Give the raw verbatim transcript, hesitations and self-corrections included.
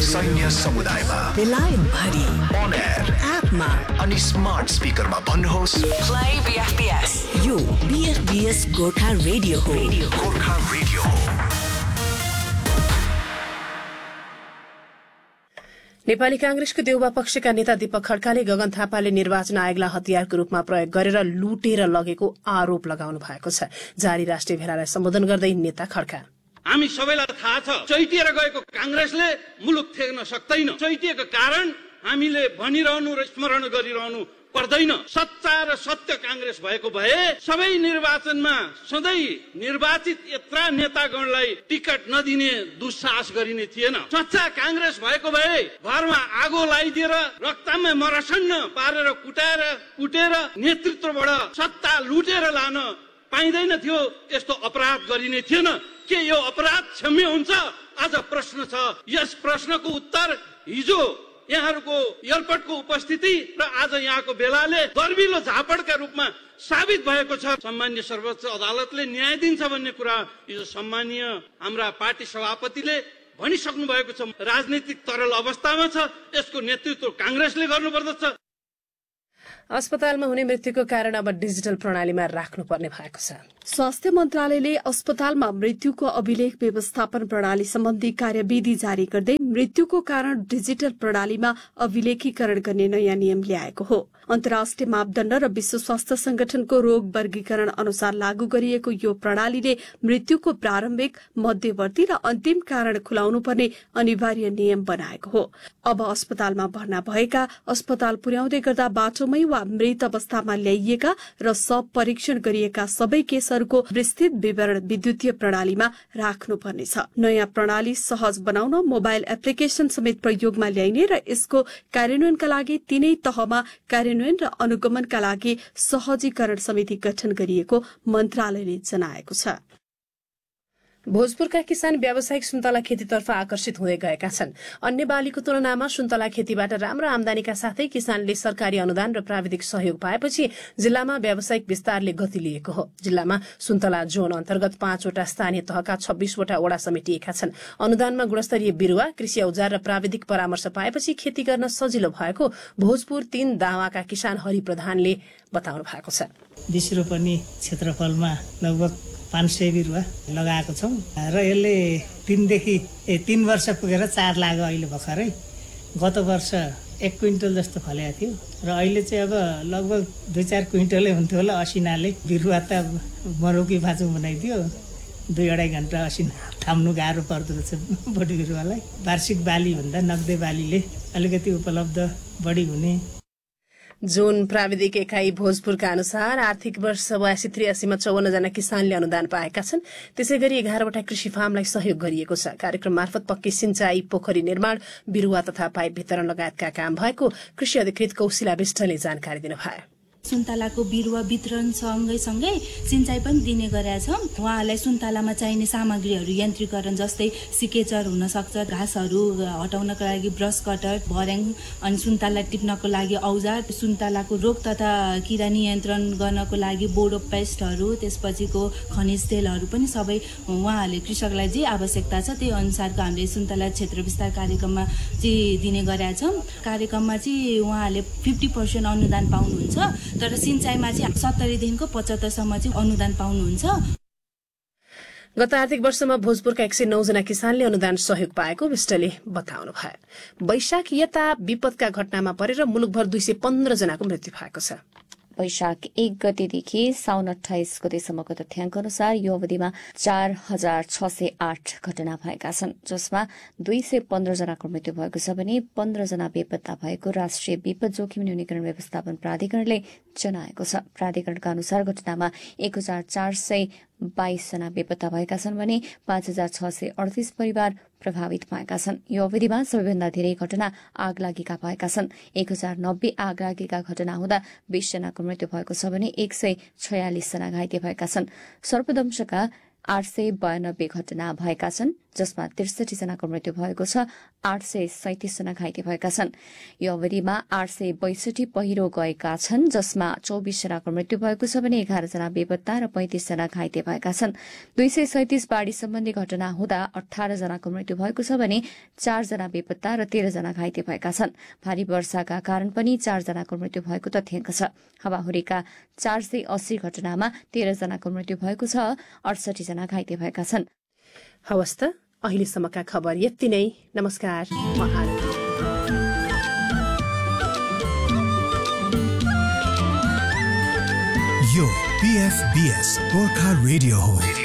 सैन्य समुदायमा, बेलायत भरि, on air, एपमा अनि स्मार्ट स्पिकरमा भन्नुहोस् play B F B S। यो B F B S Gorkha radio हो। गोर्खा रेडियो हो। नेपाली कांग्रेसको देउबा पक्षका नेता दीपक खड्काले गगन थापाले निर्वाचन आयोगलाई हतियारको रूपमा प्रयोग गरेर लुटेर लगेको आरोप लगाउनु भएको छ। जारी राष्ट्रिय भेलालाई सम्बोधन गर्दै नेता खड्का, हामी सबैलाई थाहा छ, चैटिएर गएको कांग्रेसले मुलुक थेग्न सक्दैन। चैटिएको कारण हामीले भनिरहनु र स्मरण गरिरहनु पर्दैन। सच्चा र सत्य कांग्रेस भएको भए सबै निर्वाचनमा सधैँ निर्वाचित यत्रा नेतागणलाई टिकट नदिने दुस्साहस गरिने थिएन। सच्चा कांग्रेस भएको भए घरमा आगो लगाइदिएर रक्तमा मरसन्न पारेर कुटाएर कुटेर नेतृत्वबाट सत्ता लुटेर लान पाइँदैन थियो। यस्तो अपराध गरिने थिएन। के यो अपराध क्षम्य हुन्छ? आज प्रश्न छ। यस प्रश्नको उत्तर हिजो यहाँहरूको एयरपोर्टको उपस्थिति र आज यहाँको बेलाले गर्विलो झापडका रूपमा साबित भएको छ। सम्मानीय सर्वोच्च अदालतले न्याय दिन्छ भन्ने कुरा हिजो सम्मानीय हाम्रा पार्टी सभापतिले भनिसक्नु भएको छ। राजनीतिक तरल अवस्थामा छ। यसको नेतृत्व कांग्रेसले गर्नुपर्दछ। अस्पतालमा हुने मृत्युको कारण अब डिजिटल प्रणालीमा राख्नुपर्ने भएको छ। स्वास्थ्य मन्त्रालयले अस्पतालमा मृत्युको अभिलेख व्यवस्थापन प्रणाली सम्बन्धी कार्यविधि जारी गर्दै मृत्युको कारण डिजिटल प्रणालीमा अभिलेखीकरण गर्ने नयाँ नियम ल्याएको हो। अन्तर्राष्ट्रिय मापदण्ड र विश्व स्वास्थ्य संगठनको रोग वर्गीकरण अनुसार लागू गरिएको यो प्रणालीले मृत्युको प्रारम्भिक, मध्यवर्ती र अन्तिम कारण खुलाउनु पर्ने अनिवार्य नियम बनाएको हो। अब अस्पतालमा भर्ना भएका, अस्पताल पुर्याउँदै गर्दा बाटोमै वा मृत अवस्थामा ल्याइएका र सब परीक्षण गरिएका सबै केसहरूको विस्तृत विवरण विद्युतीय प्रणालीमा राख्नुपर्नेछ। नयाँ प्रणाली सहज बनाउन मोबाइल एप्लिकेशन समेत प्रयोगमा ल्याइने र यसको कार्यान्वयनका लागि तीनै तहमा कार्यान्वयन र अनुगमनका लागि सहजीकरण समिति गठन गरिएको मन्त्रालयले जनाएको छ। भोजपुरका किसान व्यावसायिक सुन्तला खेतीतर्फ आकर्षित हुँदै गएका छन्। अन्य बालीको तुलनामा सुन्तला खेतीबाट राम्रो आमदानीका साथै किसानले सरकारी अनुदान र प्राविधिक सहयोग पाएपछि जिल्लामा व्यावसायिक विस्तारले गति लिएको हो। जिल्लामा सुन्तला जोन अन्तर्गत पाँचवटा स्थानीय तहका छब्बीसवटा वडा समेटिएका छन्। अनुदानमा गुणस्तरीय बिरुवा, कृषि औजार र प्राविधिक परामर्श पाएपछि खेती गर्न सजिलो भएको भोजपुर तीन दावाका किसान हरि प्रधानले बताउनु भएको छ। बीस रोपनी क्षेत्रफलमा लगभग पाँच सय बिरुवा लगाएको छौँ र यसले तीनदेखि ए तीन वर्ष पुगेर चार लाग्यो अहिले भर्खरै। गत वर्ष एक क्विन्टल जस्तो फलेको थियो र अहिले चाहिँ अब लगभग दुई चार क्विन्टलै हुन्थ्यो होला। असिनाले बिरुवा त मरौकी भाँचो बनाइदियो। दुई अढाई घन्टा असिना थाम्नु गाह्रो पर्दो रहेछ बोडी बिरुवालाई। वार्षिक बालीभन्दा नगदे बालीले अलिकति उपलब्ध बढी हुने। जोन प्राविधिक एकाइ भोजपुरका अनुसार आर्थिक वर्ष बयासी त्रियासीमा चौवन्न जना किसानले अनुदान पाएका छन्। त्यसै गरी एघारवटा कृषि फार्मलाई सहयोग गरिएको छ। कार्यक्रम मार्फत पक्की सिंचाई, पोखरी निर्माण, बिरुवा तथा पाइप वितरण लगायतका काम भएको कृषि अधिकृत कौशिला विष्टले जानकारी दिनुभयो। सुन्तलाको बिरुवा वितरण सँगै सँगै सिंचाई पनि दिने गरेका छौँ। उहाँहरूलाई सुन्तलामा चाहिने सामग्रीहरू यन्त्रीकरण जस्तै सिकेचर हुन सक्छ, घाँसहरू हटाउनको लागि ब्रस कटर, भर्याङ, अनि सुन्तला टिप्नको लागि औजार, सुन्तलाको रोग तथा किरा नियन्त्रण गर्नको लागि बोडो पेस्टहरू, त्यसपछिको खनिज तेलहरू पनि सबै उहाँहरूले कृषकलाई जे आवश्यकता छ त्यही अनुसारको हामीले सुन्तला क्षेत्र विस्तार कार्यक्रममा चाहिँ दिने गरेका छौँ। कार्यक्रममा चाहिँ उहाँहरूले फिफ्टी पर्सेन्ट अनुदान पाउनुहुन्छ, तर सिंचाइमा चाहिँ सत्तरीदेखिको पचहत्तरसम्म चाहिँ अनुदान पाउनुहुन्छ। गत आर्थिक वर्षमा भोजपुरका एक सय नौ जना किसानले अनुदान सहयोग पाएको विष्टले बताउनु भयो। वैशाख यता विपदका घटनामा परेर मुलुकभर दुई सय पन्ध्र जनाको मृत्यु भएको छ। वैशाख एक गतेदेखि साउन अठाइस गतेसम्मको तथ्याङ्क अनुसार यो अवधिमा चार हजार छ सय आठ घटना भएका छन्, जसमा दुई सय पन्ध्र जनाको मृत्यु भएको छ भने पन्ध्र जना बेपत्ता भएको राष्ट्रिय विपद जोखिम न्यूनीकरण व्यवस्थापन प्राधिकरणले जनाएको छ। प्राधिकरणका अनुसार घटनामा एक हजार चार सय बाइस जना बेपत्ता भएका छन् भने पाँच हजार छ सय अडतिस परिवार प्रभावित भएका छन्। यो अवधिमा सबैभन्दा धेरै घटना आगलागीका भएका छन्। एक हजार नब्बे आगलागीका घटना हुँदा बीस जनाको मृत्यु भएको छ भने एक सय छयालिस जना घाइते भएका छन्। सर्पदंशका आठ सय बयानब्बे घटना भएका छन्, जसमा त्रिसठी जनाको मृत्यु भएको छ। आठ सय सैतिस जना घाइते भएका छन्। यो अवधिमा आठ सय बैसठी पहिरो गएका छन्, जसमा चौबिस जनाको मृत्यु भएको छ भने एघार जना बेपत्ता र पैंतिस जना घाइते भएका छन्। दुई सय सैतिस बाढ़ी सम्बन्धी घटना हुँदा अठार जनाको मृत्यु भएको छ भने चार जना बेपत्ता र तेह्र जना घाइते भएका छन्। भारी वर्षाका कारण पनि चार जनाको मृत्यु भएको तथ्याङ्क छ। हावाहुरीका चार सय अस्सी घटनामा तेह्र जनाको मृत्यु भएको छ, अडसठी जना घाइते भएका छन्। हवस् त, अहिलेसम्मका खबर यति नै। नमस्कार, म आरती। यो पीएफबीएस गोर्खा रेडियो हो।